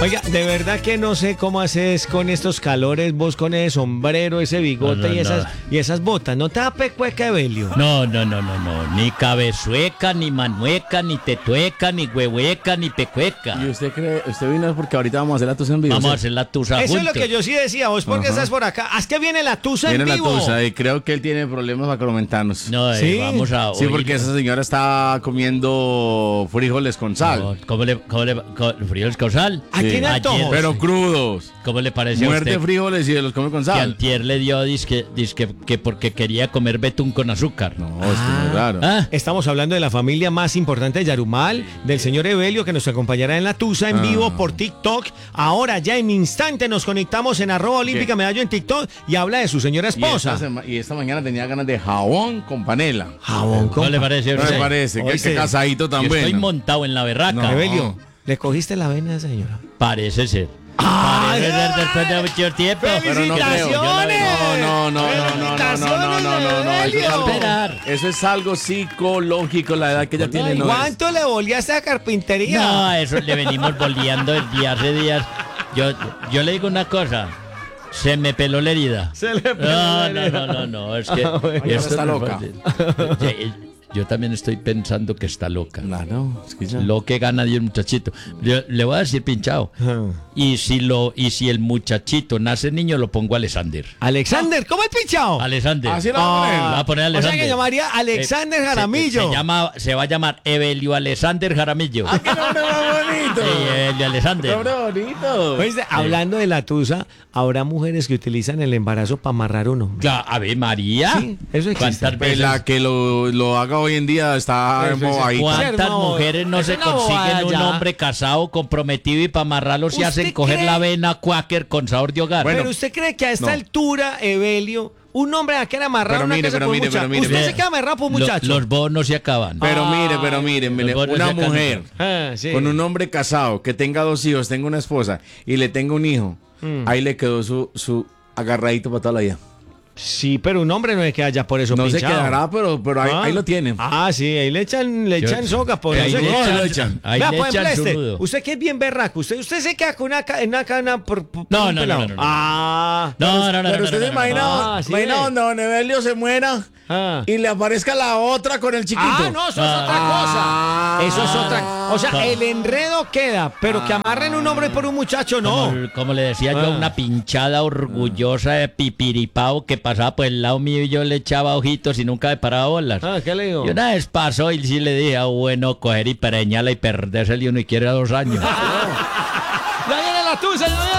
Oiga, de verdad que no sé cómo haces con estos calores, vos con ese sombrero, ese bigote No. y esas botas. ¿No te da pecueca, Evelio? No. Ni cabezueca, ni manueca, ni tetueca, ni huehueca, ni pecueca. ¿Y usted vino porque ahorita vamos a hacer la tusa en vivo? Vamos a ¿sí? hacer la tusa Eso es lo juntos. que yo sí decía. ¿Vos por qué estás por acá? Haz que viene la tusa Viene en la vivo. tusa y creo que él tiene problemas macromentanos. No, ¿Sí? vamos a Sí, oír. porque esa señora está comiendo frijoles con sal. No, ¿Cómo le frijoles con sal? ¿A quién Ayer- antojos? Pero crudos. ¿Cómo le parece a Muerde usted frijoles y los come con que sal. antier le dio disque que porque quería comer betún con azúcar? No, es que muy raro. ¿Ah? Estamos hablando de la familia más importante de Yarumal, del señor Evelio, que nos acompañará en la tusa en vivo por TikTok. Ahora ya en instante nos conectamos en @olímpica medallo en TikTok y habla de su señora esposa. Y esta mañana tenía ganas de jabón con panela. Jabón ¿Cómo le parece a ¿No usted? me parece? Oye, Que casadito Yo también. estoy montado en la berraca. No. Evelio, ¿le cogiste la vena a esa señora? Parece ser. ¡Ay! Parece ser después de mucho tiempo. Pero no creo. ¡Felicitaciones! No. Eso es algo psicológico, la edad que ella tiene. No es. ¿Cuánto le volvías a carpintería? No, eso le venimos boleando desde hace días. Yo le digo una cosa. Se me peló la herida. Se le peló la herida. No. Es que. Bueno. esto Está no es loca. fácil. Sí, yo también estoy pensando que está loca. Claro, es que ya. Lo que gana Dios, muchachito. Yo le voy a decir pinchado. Y si el muchachito nace niño, lo pongo Alexander. Alexander, ¿cómo es pinchado? Alexander. Así lo va a poner. Va a poner O sea Alexander. que llamaría Alexander Jaramillo. Se va a llamar Evelio Alexander Jaramillo. ¡Qué nombre más bonito! Sí, Evelio Alexander. ¡Nombre bonito! Pues, hablando de la tusa, habrá mujeres que utilizan el embarazo para amarrar uno. Ya, Ave María. Sí, eso existe. ¿Cuántas Pues veces? la que lo haga hoy en día está Eso en es- bobadita. ¿Cuántas No, mujeres no es se una consiguen bobada un ya. hombre casado, comprometido y para amarrarlo se ¿Usted hacen coger cree? la vena quaker con sabor de hogar? Bueno, Pero usted cree que a esta no. altura, Evelio, un hombre va a quedar amarrado Pero a una mire, casa pero por mire, muchacho. pero mire, Usted Vea, se queda amarrado por un lo- muchacho. los bonos se acaban. Pero mire, Los bonos una de acá no. mujer Sí. con un hombre casado que tenga 2 hijos, tenga una esposa y le tenga un hijo, ahí le quedó su agarradito para toda la vida. Sí, pero un hombre no es que haya por eso No se pinchado. quedará, pero ahí lo tienen. Ah, sí, ahí le echan soga por Ahí no sé le qué. echan- ahí Vea, le por ejemplo, echan su este, nudo. usted que es bien berraco, usted se queda con en una cana por No, un no, pelado. no, no, no. Ah. No. Pero usted se imagina, Ah, sí, imagina ve. donde don Evelio se muera Ah. y le aparezca la otra con el chiquito. Ah, no, eso es otra cosa. Eso es otra. O sea, el enredo queda, pero que amarren un hombre por un muchacho, no. Como le decía yo a una pinchada orgullosa de pipiripao que pasaba por el lado mío y yo le echaba ojitos y nunca me paraba bolas. Ah, ¿qué le digo? Y una vez pasó y sí le dije, bueno, coger y pereñarla y perderse el uno y quiere a 2 años. Ya viene la tusa, ya viene